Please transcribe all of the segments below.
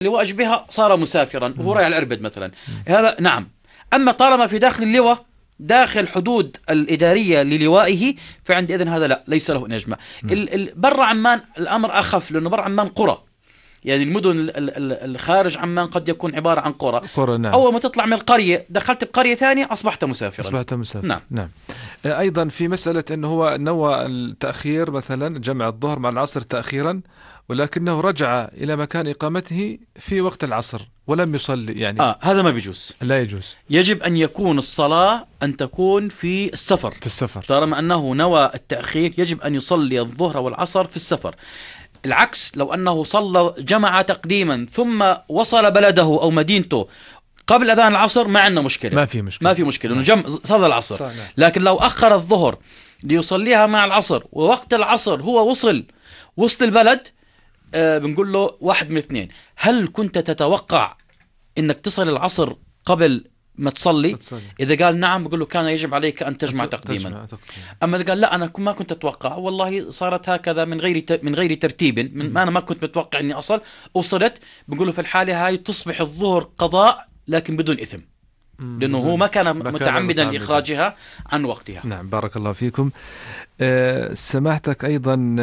اللواء بها صار مسافرا وهو رايح الإربد مثلا، هذا نعم. أما طالما في داخل اللواء، داخل حدود الإدارية للوائه، فعندئذ هذا لا، ليس له أن يجمع. برا عمان الأمر أخف، لأنه برا عمان قرى، يعني المدن الخارج عمان قد يكون عبارة عن قرى. نعم. أول ما تطلع من القرية دخلت بقرية ثانية أصبحت مسافرا. أصبحت مسافر. نعم. نعم. أيضا في مسألة أنه هو نوى التأخير، مثلا جمع الظهر مع العصر تأخيرا، ولكنه رجع إلى مكان إقامته في وقت العصر ولم يصلي، يعني هذا ما بيجوز، لا يجوز. يجب أن يكون الصلاة أن تكون في السفر. في السفر طالما أنه نوى التأخير يجب أن يصلي الظهر والعصر في السفر. العكس، لو أنه صلى جمع تقديما ثم وصل بلده أو مدينته قبل أذان العصر ما عندنا مشكلة، ما في مشكلة إنه صلى العصر. لكن لو أخر الظهر ليصليها مع العصر، ووقت العصر هو وسط البلد، بنقول له واحد من اثنين: هل كنت تتوقع انك تصل العصر قبل ما تصلي؟ اذا قال نعم بقول له كان يجب عليك ان تجمع تقديما. اما اذا قال لا انا ما كنت اتوقع، والله صارت هكذا من غير ترتيب، ما انا ما كنت متوقع اني وصلت، بقول له في الحالة هاي تصبح الظهر قضاء لكن بدون اثم، لانه هو ما كان متعمدا لاخراجها عن وقتها. نعم، بارك الله فيكم. سماحتك ايضا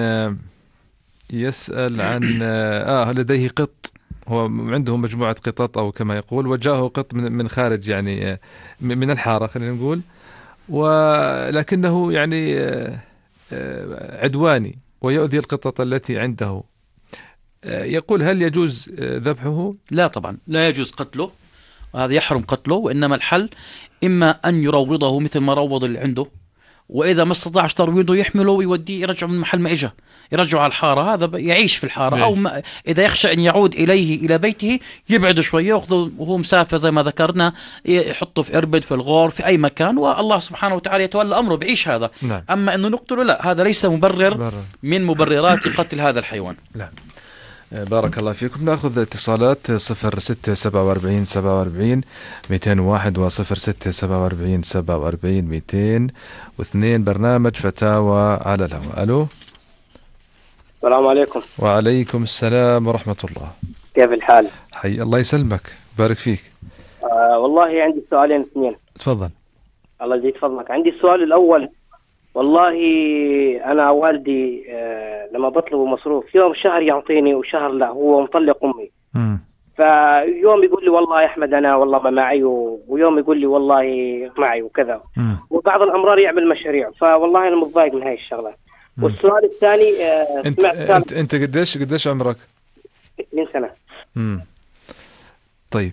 يسأل عن لديه قط، هو عنده مجموعة قطط أو كما يقول، وجاءه قط من خارج، يعني من الحارة خلينا نقول، ولكنه يعني عدواني ويؤذي القطط التي عنده. يقول هل يجوز ذبحه؟ لا طبعا لا يجوز قتله، وهذا يحرم قتله، وإنما الحل إما أن يروضه مثل ما روض اللي عنده، وإذا ما استطاعش ترويضه يحمله ويوديه، يرجعه من محل ما إجا، يرجعه على الحارة، هذا يعيش في الحارة. أو إذا يخشى أن يعود إلى بيته يبعده شوية، يأخذه وهو مسافر زي ما ذكرنا، يحطه في إربد، في الغور، في أي مكان، والله سبحانه وتعالى يتولى أمره، بعيش هذا. نعم. أما أنه نقتله لا، هذا ليس مبرر من مبررات قتل هذا الحيوان. لا. بارك الله فيكم. نأخذ اتصالات 0647 47 201 و 0647 47 202. برنامج فتاوى على الهواء. ألو. السلام عليكم. وعليكم السلام ورحمة الله. كيف الحال؟ حي الله يسلمك، بارك فيك. والله عندي سؤالين اثنين. تفضل. الله يزيد فضلك. عندي السؤال الأول، والله أنا والدي لما بطلب مصروف يوم شهر يعطيني وشهر لا، هو مطلق أمي. فيوم يقول لي والله يا أحمد أنا والله ما معي، ويوم يقول لي والله معي وكذا. وبعض الأمرار يعمل مشاريع، فوالله أنا متضايق من هاي الشغلة. والسؤال الثاني، أنت قديش عمرك؟ 20 سنة. طيب.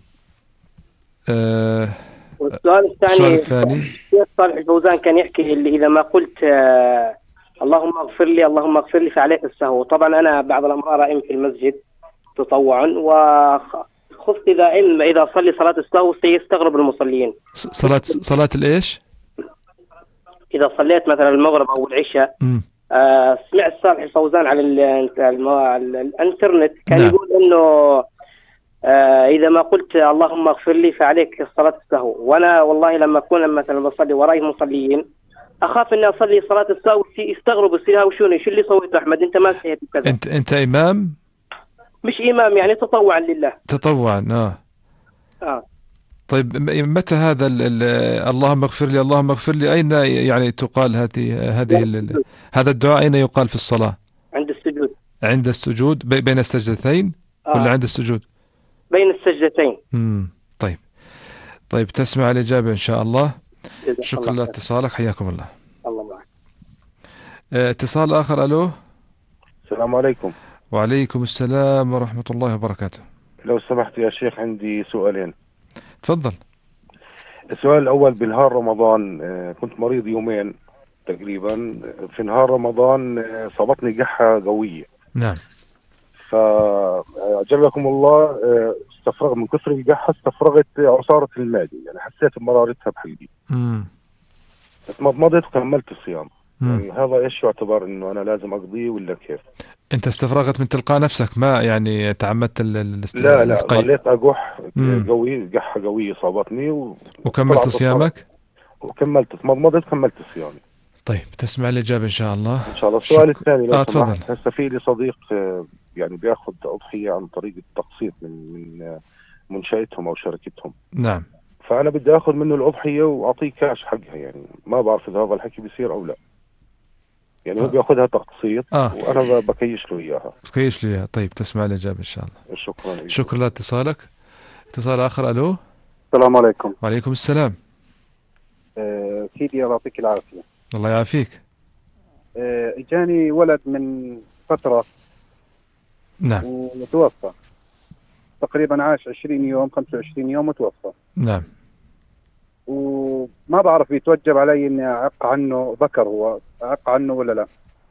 والسؤال الثاني، الشيخ صالح الفوزان كان يحكي اللي إذا ما قلت اللهم اغفر لي اللهم اغفر لي فعليك السهو. طبعا أنا بعض الأمرار أئم في المسجد تطوعا، وخفت إذا صلي صلاة السهو سيستغرب المصلين. صلاة الإيش؟ إذا صليت مثلا المغرب أو العشاء، سمعت صالح الفوزان على الانترنت كان يقول إنه إذا ما قلت اللهم اغفر لي فعليك صلاة السهو. وأنا والله لما أكون مثلا بصلي وراي مصليين أخاف إني أصلي صلاة السهو يستغربوا يصير شو اللي سويته أحمد، أنت ما سهيت كذا. أنت إمام؟ مش إمام، يعني تطوعا لله. تطوعا. طيب متى هذا اللهم اغفر لي اللهم اغفر لي، أين يعني تقال هذا الدعاء أين يقال في الصلاة؟ عند السجود. عند السجود بين السجدتين ولا عند السجود؟ بين السجدتين. طيب تسمع الإجابة إن شاء الله. شكرا لاتصالك، حياكم الله. الله معك. اتصال آخر. ألو. السلام عليكم. وعليكم السلام ورحمة الله وبركاته. لو سمحت يا شيخ عندي سؤالين. تفضل. السؤال الأول، بنهار رمضان كنت مريض يومين تقريبا، في نهار رمضان صابتني قحة قوية. نعم. فأجلكم الله استفرغ من كثر القحة، استفرغت عصارة المعدة، يعني حسيت بمرارتها بحلقي. اتمضمضت وكملت الصيام. يعني هذا ايش يعتبر انه انا لازم اقضيه ولا كيف؟ انت استفرغت من تلقاء نفسك، ما يعني تعمدت لا ظليت اقح قوي، قحة قوية صابتني وكملت صيامك؟ وكملت اتمضمضت كملت صيامي. طيب تسمع الإجابة إن شاء الله. إن شاء الله. السؤال الثاني، تفضل. هسه في لي صديق يعني بياخذ أضحية عن طريق التقسيط من منشأتهم أو شركتهم. نعم. فأنا بدي أخذ منه الأضحية وأعطيه كاش حقها، يعني ما بعرف إذا هذا الحكي بيصير أو لا. يعني هو بياخذها تقسيط وأنا بكيش له إياها. بكيش له إياها. طيب تسمع الإجابة إن شاء الله. شكرا. شكرا لاتصالك. اتصال آخر. ألو. السلام عليكم. وعليكم السلام. سيدي الله يعطيك العافية. الله يعافيك. اجاني ولد من فترة. نعم. وتوفى تقريبا، عاش 20 يوم 25 يوم وتوفى. نعم. وما بعرف يتوجب علي اني اعق عنه، ذكر هو، اعق عنه ولا لا؟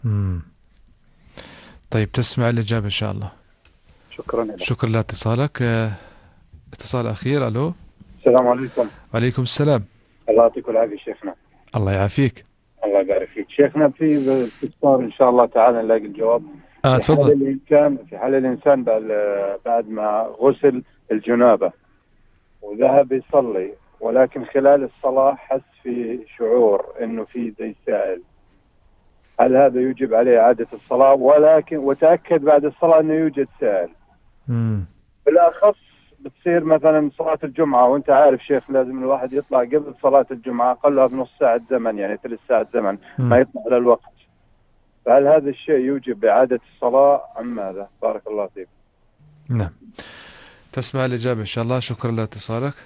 طيب تسمع الإجابة إن شاء الله. شكرا لك. شكرا لاتصالك. اتصال أخير. ألو. السلام عليكم. وعليكم السلام. الله يعطيك العافية شيخنا. الله يعافيك. الله يبارك فيك شيخنا. في استفسار إن شاء الله تعالى نلاقي الجواب. تفضل. في حال الإنسان بعد ما غسل الجنابة وذهب يصلي، ولكن خلال الصلاة حس في شعور إنه في زي سائل، هل هذا يجب عليه إعادة الصلاة؟ ولكن وتأكد بعد الصلاة إنه يوجد سائل. بالأخص بتصير مثلا صلاة الجمعة، وانت عارف شيخ لازم الواحد يطلع قبل صلاة الجمعة أقلها بنص ساعة زمن، يعني 3 ساعات زمن ما يطلع على الوقت. فهل هذا الشيء يوجب إعادة الصلاة أم ماذا؟ بارك الله فيك. نعم. تسمع الإجابة إن شاء الله. شكرا لاتصالك.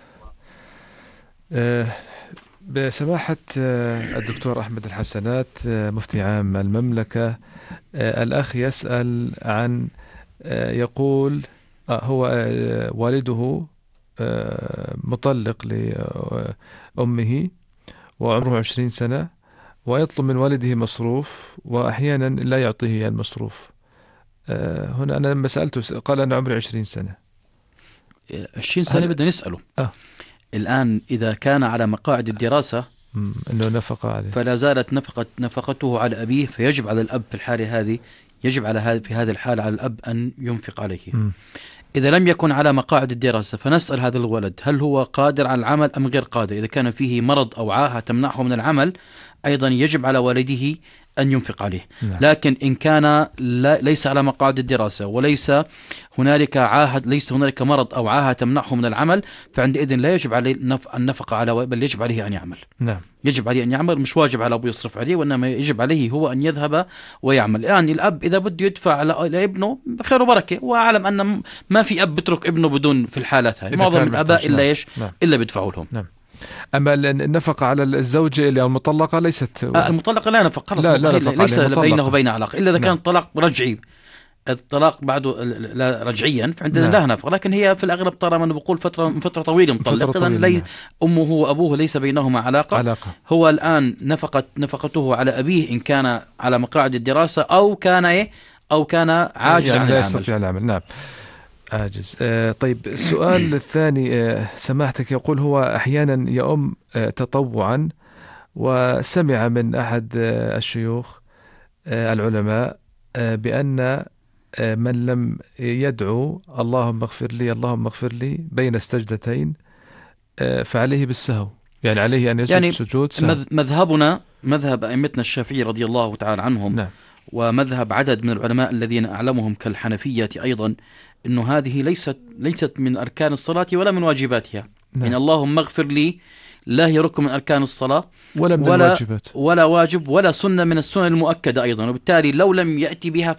بسماحة الدكتور أحمد الحسنات مفتي عام المملكة، الأخ يسأل عن يقول هو والده مطلق لأمه وعمره 20 سنة، ويطلب من والده مصروف وأحيانا لا يعطيه المصروف. هنا أنا لما سألته قال أنا عمري 20 سنة. 20 سنة بدنا نسأله. الآن إذا كان على مقاعد الدراسة أنه نفقة عليه، فلا زالت نفقته على أبيه، فيجب على الأب في الحالة هذه، يجب على في هذه الحالة على الأب أن ينفق عليه. إذا لم يكن على مقاعد الدراسة فنسأل هذا الولد هل هو قادر على العمل أم غير قادر. إذا كان فيه مرض أو عاهة تمنعه من العمل أيضا يجب على والده أن ينفق عليه. لكن إن كان ليس على مقاعد الدراسة وليس هنالك عاهة، ليس هنالك مرض أو عاهة تمنعه من العمل، فعندئذ لا يجب عليه النفقة على، بل يجب عليه أن يعمل. نعم. يجب عليه أن يعمل، مش واجب على أبوه يصرف عليه، وإنما يجب عليه هو أن يذهب ويعمل. يعني الأب إذا بده يدفع لابنه خير وبركة، وأعلم أن ما في أب بترك ابنه بدون في الحالات هذه. معظم الآباء إلا إلا بيدفعوا لهم. نعم. أما النفقة على الزوجة اللي المطلقة ليست المطلقة لا نفقة، ليس بينه وبين علاقة إلا إذا كان طلاق رجعي. الطلاق بعده لا رجعيا فعندنا لا نفقة، لكن هي في الأغلب ترى من بقول فترة طويلة مطلق، إذن أمه وأبوه ليس بينهما علاقة. هو الآن نفقته على أبيه إن كان على مقاعد الدراسة أو كان عاجز عن لا يستطيع العمل. نعم. عاجز. طيب السؤال الثاني سماحتك يقول هو أحيانا يؤم تطوعا، وسمع من أحد الشيوخ العلماء بأن من لم يدعو اللهم اغفر لي اللهم اغفر لي بين السجدتين فعليه بالسهو، يعني عليه أن يسجد سجود سهو. مذهبنا مذهب أئمتنا الشافعي رضي الله تعالى عنهم. نعم. ومذهب عدد من العلماء الذين أعلمهم كالحنفية أيضا، إنه هذه ليست من أركان الصلاة ولا من واجباتها. نعم. إن اللهم اغفر لي لا هي ركن من أركان الصلاة ولا من الواجبات ولا واجب ولا سنة من السنن المؤكدة أيضا، وبالتالي لو لم يأتي بها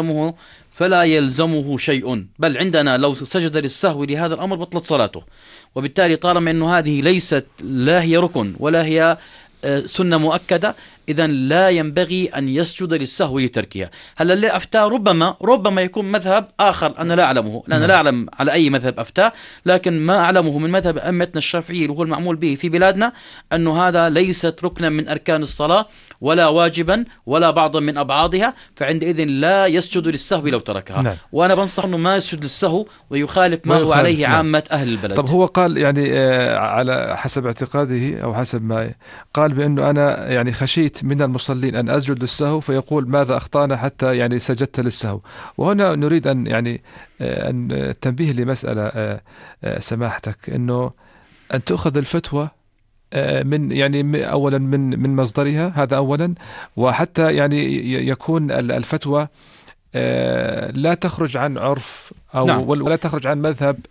فلا يلزمه شيء، بل عندنا لو سجد للسهو لهذا الأمر بطلت صلاته. وبالتالي طالما أنه هذه ليست لا هي ركن ولا هي سنة مؤكدة، إذن لا ينبغي أن يسجد للسهو لتركها. هلا اللي أفتاه ربما يكون مذهب آخر أنا لا أعلمه، لأن لا أعلم على أي مذهب أفتاه، لكن ما أعلمه من مذهب أئمتنا الشافعي وهو المعمول به في بلادنا أنه هذا ليست ركنا من أركان الصلاة ولا واجبا ولا بعضا من أبعاضها، فعندئذ لا يسجد للسهو لو تركها. نعم. وأنا بنصح أنه ما يسجد للسهو ويخالف ما هو عليه عامة أهل البلد. طب هو قال يعني على حسب اعتقاده أو حسب ما قال بأنه أنا يعني خشيت من المصلين أن أسجد للسهو فيقول ماذا أخطأنا حتى يعني سجدت للسهو. وهنا نريد أن يعني أن التنبيه لمسألة سماحتك، أنه أن تأخذ الفتوى من يعني أولا من مصدرها، هذا أولا، وحتى يعني يكون الفتوى لا تخرج عن عرف أو نعم. ولا تخرج عن مذهب